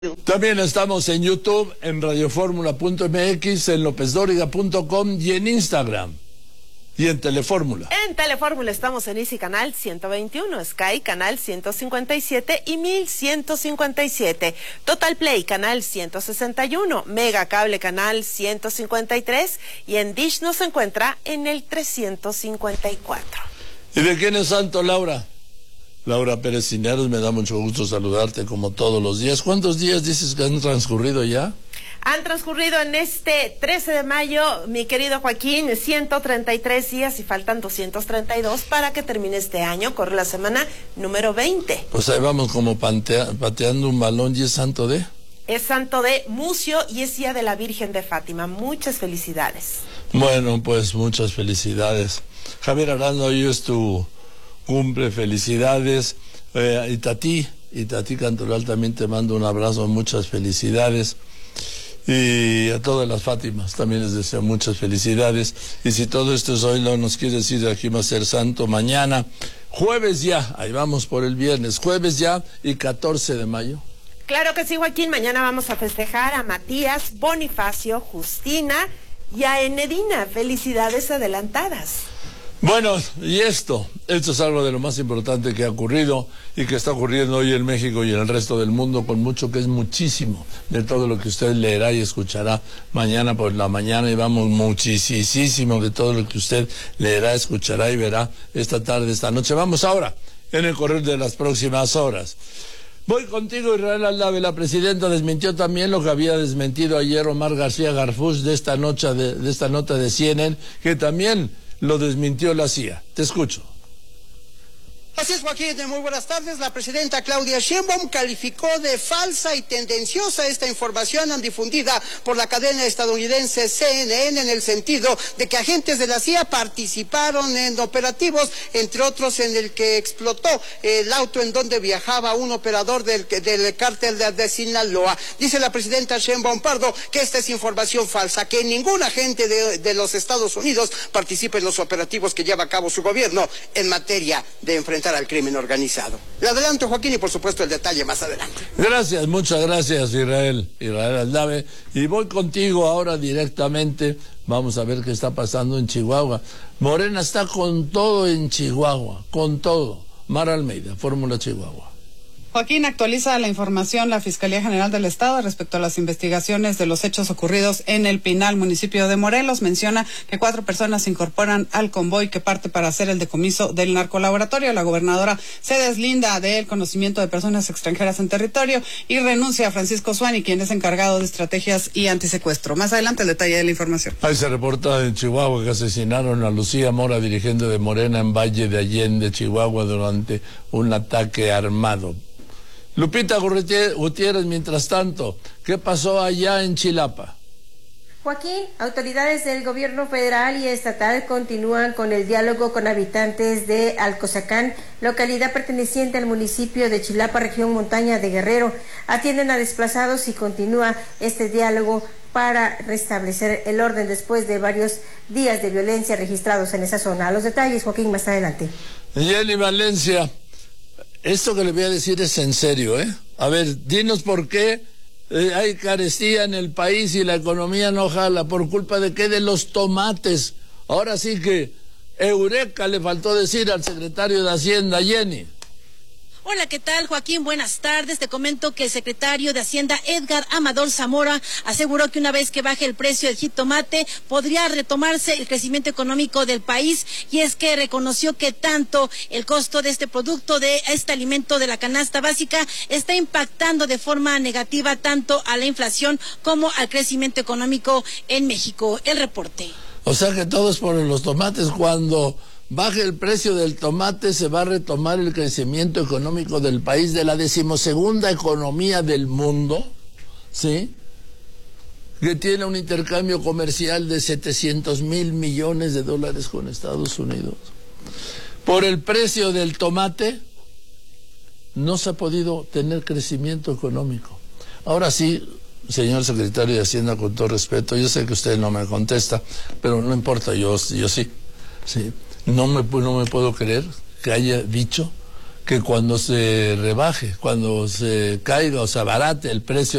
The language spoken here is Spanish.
También estamos en YouTube, en radioformula.mx, en lopezdoriga.com y en Instagram. Y en Telefórmula. En Telefórmula estamos en Easy Canal 121, Sky Canal 157 y 1157, Total Play Canal 161, Mega Cable Canal 153 y en Dish nos encuentra en el 354. ¿Y de quién es santo, Laura? Laura Pérez Cineros, me da mucho gusto saludarte como todos los días. ¿Cuántos días dices que han transcurrido ya? Han transcurrido en este 13 de mayo, mi querido Joaquín, 133 días y faltan 232 para que termine este año. Corre la semana número 20. Pues ahí vamos como pateando un balón. ¿Y es santo de? Es santo de Mucio y es día de la Virgen de Fátima. Muchas felicidades. Bueno, pues muchas felicidades. Javier Aranda, hoy es tu cumple, felicidades. Itatí Cantoral, también te mando un abrazo, muchas felicidades. Y a todas las Fátimas también les deseo muchas felicidades. Y si todo esto es hoy, no nos quiere decir de aquí va a ser santo mañana, jueves ya, ahí vamos por el viernes, jueves ya y 14 de mayo. Claro que sí, Joaquín, mañana vamos a festejar a Matías, Bonifacio, Justina y a Enedina. Felicidades adelantadas. Bueno, y esto es algo de lo más importante que ha ocurrido y que está ocurriendo hoy en México y en el resto del mundo, con mucho, que es muchísimo de todo lo que usted leerá y escuchará mañana por la mañana, y vamos, muchísimo de todo lo que usted leerá, escuchará y verá esta tarde, esta noche. Vamos ahora, en el correr de las próximas horas. Voy contigo, Israel Aldave. La presidenta desmintió también lo que había desmentido ayer Omar García Garfús de esta nota de CNN, que también lo desmintió la CIA. Te escucho. Así es, Joaquín, muy buenas tardes. La presidenta Claudia Sheinbaum calificó de falsa y tendenciosa esta información difundida por la cadena estadounidense CNN, en el sentido de que agentes de la CIA participaron en operativos, entre otros en el que explotó el auto en donde viajaba un operador del cártel de Sinaloa. Dice la presidenta Sheinbaum Pardo que esta es información falsa, que ningún agente de los Estados Unidos participa en los operativos que lleva a cabo su gobierno en materia de enfrentar al crimen organizado. Le adelanto, Joaquín, y por supuesto el detalle más adelante. Gracias, muchas gracias, Israel Aldave. Y voy contigo ahora directamente. Vamos a ver qué está pasando en Chihuahua. Morena está con todo en Chihuahua, con todo. Mara Almeida, Fórmula Chihuahua. Joaquín, actualiza la información la Fiscalía General del Estado respecto a las investigaciones de los hechos ocurridos en El Pinal, municipio de Morelos. Menciona que 4 personas se incorporan al convoy que parte para hacer el decomiso del narcolaboratorio. La gobernadora se deslinda del conocimiento de personas extranjeras en territorio y renuncia a Francisco Suani, quien es encargado de estrategias y antisecuestro. Más adelante el detalle de la información. Ahí se reporta en Chihuahua que asesinaron a Lucía Mora, dirigente de Morena en Valle de Allende, Chihuahua, durante un ataque armado. Lupita Gutiérrez, mientras tanto, ¿qué pasó allá en Chilapa? Joaquín, autoridades del gobierno federal y estatal continúan con el diálogo con habitantes de Alcozacán, localidad perteneciente al municipio de Chilapa, región montaña de Guerrero. Atienden a desplazados y continúa este diálogo para restablecer el orden después de varios días de violencia registrados en esa zona. Los detalles, Joaquín, más adelante. Jenny Valencia, esto que le voy a decir es en serio, ¿eh? A ver, dinos por qué hay carestía en el país y la economía no jala. ¿Por culpa de qué? De los tomates. Ahora sí que eureka le faltó decir al secretario de Hacienda, Jenny. Hola, ¿qué tal, Joaquín? Buenas tardes. Te comento que el secretario de Hacienda, Edgar Amador Zamora, aseguró que una vez que baje el precio del jitomate, podría retomarse el crecimiento económico del país, y es que reconoció que tanto el costo de este producto, de este alimento de la canasta básica, está impactando de forma negativa tanto a la inflación como al crecimiento económico en México. El reporte. O sea que todo es por los tomates. Cuando baje el precio del tomate, se va a retomar el crecimiento económico del país, de la 12ª economía del mundo, ¿sí? Que tiene un intercambio comercial de 700,000 millones de dólares con Estados Unidos. Por el precio del tomate no se ha podido tener crecimiento económico. Ahora sí, señor secretario de Hacienda, con todo respeto, yo sé que usted no me contesta, pero no importa, yo sí. No me puedo creer que haya dicho que cuando se rebaje, cuando se caiga o se abarate el precio